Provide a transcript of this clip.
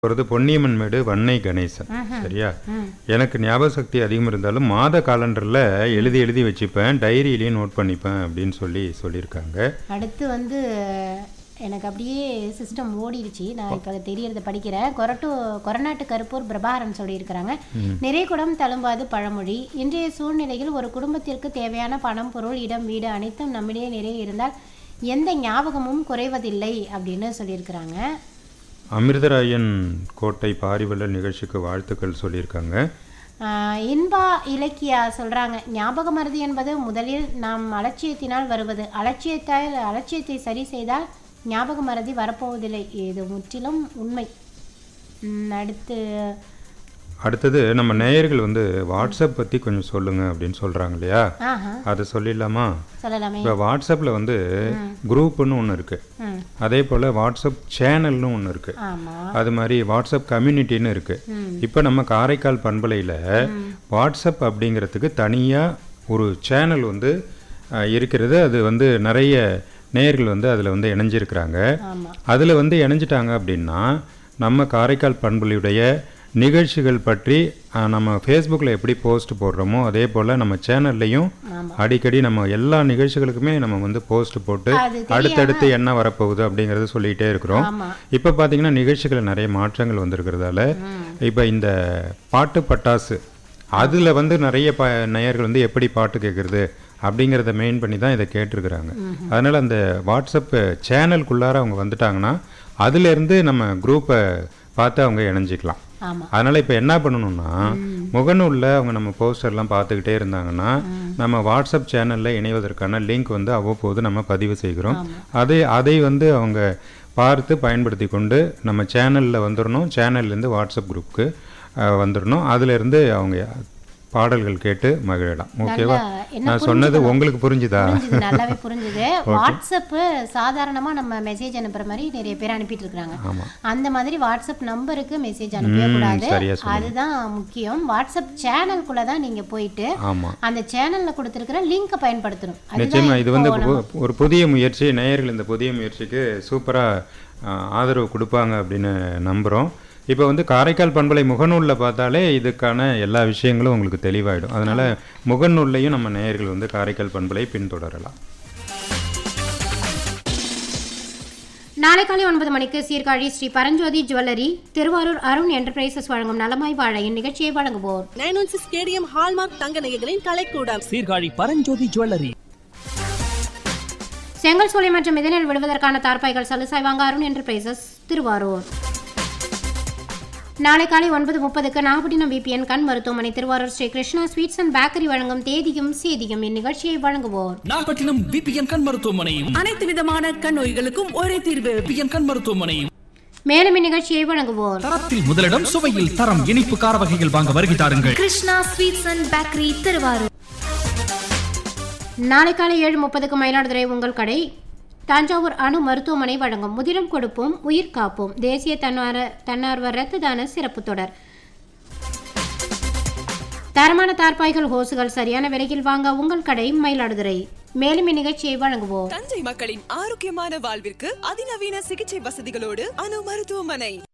போகிறது பொன்னியம்மன் மேடு வன்னை கணேசன். சரியா? எனக்கு ஞாபக சக்தி அதிகம் இருந்தாலும் மாத காலண்டரில் எழுதி எழுதி வச்சுப்பேன், டைரியிலையும் நோட் பண்ணிப்பேன் அப்படின்னு சொல்லியிருக்காங்க. அடுத்து வந்து எனக்கு அப்படியே சிஸ்டம் ஓடிடுச்சு. நான் இப்போ தெரியறத படிக்கிறேன். கொரநாட்டு கருப்பூர் பிரபாகரன் சொல்லியிருக்கிறாங்க. நிறைகுடம் தழும்பாது பழமொழி. இன்றைய சூழ்நிலையில் ஒரு குடும்பத்திற்கு தேவையான பணம், பொருள், இடம், வீடு அனைத்தும் நம்மிடையே நிறைய இருந்தால் எந்த ஞாபகமும் குறைவதில்லை அப்படின்னு சொல்லியிருக்கிறாங்க. அமிர்தராயன் கோட்டை பாரிவள்ளல் நிகழ்ச்சிக்கு வாழ்த்துக்கள் சொல்லியிருக்காங்க. இன்பா இலக்கியா சொல்கிறாங்க, ஞாபக மறதி என்பது முதலில் நாம் அலட்சியத்தினால் வருவது. அலட்சியத்தை சரி செய்தால் ஞாபக மறதி வரப்போவதில்லை. இது முற்றிலும் உண்மை. அடுத்தது நம்ம நேயர்கள் வந்து வாட்ஸ்அப் பற்றி கொஞ்சம் சொல்லுங்க அப்படின்னு சொல்கிறாங்க இல்லையா? அதை சொல்லிடலாமா? இப்போ வாட்ஸ்அப்பில் வந்து குரூப்னு ஒன்று இருக்குது, அதே போல் வாட்ஸ்அப் சேனல்னு ஒன்று இருக்குது, அது மாதிரி வாட்ஸ்அப் கம்யூனிட்டின்னு இருக்குது. இப்போ நம்ம காரைக்கால் பண்பலையில் வாட்ஸ்அப் அப்படிங்கிறதுக்கு தனியாக ஒரு சேனல் வந்து இருக்கிறது. அது வந்து நிறைய நேயர்கள் வந்து அதில் வந்து இணைஞ்சிருக்கிறாங்க. அதில் வந்து இணைஞ்சிட்டாங்க அப்படின்னா நம்ம காரைக்கால் பண்பலையுடைய நிகழ்ச்சிகள் பற்றி நம்ம ஃபேஸ்புக்கில் எப்படி போஸ்ட் போடுறோமோ அதே போல் நம்ம சேனல்லையும் அடிக்கடி நம்ம எல்லா நிகழ்ச்சிகளுக்குமே நம்ம வந்து போஸ்ட் போட்டு அடுத்தடுத்து என்ன வரப்போகுது அப்படிங்கிறத சொல்லிகிட்டே இருக்கிறோம். இப்போ பார்த்தீங்கன்னா நிகழ்ச்சிகளில் நிறைய மாற்றங்கள் வந்திருக்கிறதால இப்போ இந்த பாட்டு பட்டாசு அதில் வந்து நிறைய நேயர்கள் வந்து எப்படி பாட்டு கேட்குறது அப்படிங்கிறத மெயின் பண்ணி தான் இதை கேட்டிருக்கிறாங்க. அதனால் அந்த வாட்ஸ்அப் சேனலுக்குள்ளார அவங்க வந்துட்டாங்கன்னா அதிலேருந்து நம்ம குரூப்பை பார்த்து அவங்க இணைஞ்சிக்கலாம். அதனால் இப்போ என்ன பண்ணணும்னா முகநூலில் அவங்க நம்ம போஸ்டர்லாம் பார்த்துக்கிட்டே இருந்தாங்கன்னா நம்ம வாட்ஸ்அப் சேனலில் இணைவதற்கான லிங்க் வந்து அவ்வப்போது நம்ம பதிவு செய்கிறோம். அதை வந்து அவங்க பார்த்து பயன்படுத்தி கொண்டு நம்ம சேனலில் வந்துடணும். சேனல்லேருந்து வாட்ஸ்அப் குரூப்புக்கு வந்துடணும். அதிலேருந்து அவங்க பாடல்கள் கேட்டு மகிழலாம். ஓகேவா? நான் சொன்னது உங்களுக்கு புரிஞ்சுதா? நல்லாவே புரிஞ்சுது. வாட்ஸ்அப் சாதாரணமாக நம்ம மெசேஜ் அனுப்புற மாதிரி நிறைய பேர் அனுப்பிட்டு இருக்காங்க. அந்த மாதிரி வாட்ஸ்அப் நம்பருக்கு மெசேஜ் அனுப்பக்கூடாது. அதுதான் முக்கியம். வாட்ஸ்அப் சேனலுக்குள்ள தான் நீங்க போயிட்டு அந்த சேனல்ல கொடுத்துருக்கிற லிங்கை பயன்படுத்தணும். நிச்சயமா இது வந்து ஒரு புதிய முயற்சி. நேயர்கள் இந்த புதிய முயற்சிக்கு சூப்பராக ஆதரவு கொடுப்பாங்க அப்படின்னு நம்புகிறோம். இப்போ வந்து காரைக்கால் பண்பலை முகநூலில் பார்த்தாலே இதுக்கான எல்லா விஷயங்களும் உங்களுக்கு தெளிவாயிடும். அதனால் முகநூல்லையும் நம்ம நேயர்கள் வந்து காரைக்கால் பண்பலை பின்தொடரலாம். நாளை காலை 9 மணிக்கு சீர்காழி ஸ்ரீ பரஞ்சோதி ஜுவல்லரி, திருவாரூர் அருண் என்டர்பிரைசஸ் வழங்கும் நலமாய் வாழ இந்நிகழ்ச்சியை வழங்குவோர் 916 ஸ்டேடியம் ஹால்மார்க் தங்க நகைகளின் கலைக்கூடம் சீர்காழி பரஞ்சோதி ஜுவல்லரி. செங்கல் சூளை மற்றும் இதனில் விடுவதற்கான தார்பாய்கள் சலுசாய் வாங்க அருண் என்டர்பிரைசஸ் திருவாரூர். நாளை காலை 9:30க்கு நாகப்பட்டினம் விபிஎன் கண் மருத்துவமனை Thiruvarur Sri Krishna sweets and bakery வழங்கும் தேதியும் சேதியும் இந்நிகழ்ச்சியை வழங்குவோர் நாகப்பட்டினம் விபிஎன் கண் மருத்துவமனையும் அனைத்து விதமான கண் நோய்களுக்கும் ஒரே தீர்வு விபிஎன் கண் மருத்துவமனையும். மேலும் இந்நிகழ்ச்சியை வழங்குவோர் தரத்தில் முதலிடம், சுவையில் தரம், இனிப்பு கார வகைகள் வாங்க வருகை தாருங்கள். Krishna sweets and bakery Thiruvarur. நாளை காலை 7:30க்கு மயிலாடுதுறை உங்கள் கடை தஞ்சாவூர் அணு மருத்துவமனை வழங்கும் முதிரம் கொடுப்போம் உயிர் காப்போம் தேசிய தன்னார்வ இரத்த தான சிறப்பு தொடர். தரமான தார்பாய்கள், ஹோசுகள் சரியான விலையில் வாங்க உங்கள் கடை மயிலாடுதுறை. மேலும் இந்நிகழ்ச்சியை வழங்குவோம் தஞ்சை மக்களின் ஆரோக்கியமான வாழ்விற்கு அதிநவீன சிகிச்சை வசதிகளோடு அணு மருத்துவமனை.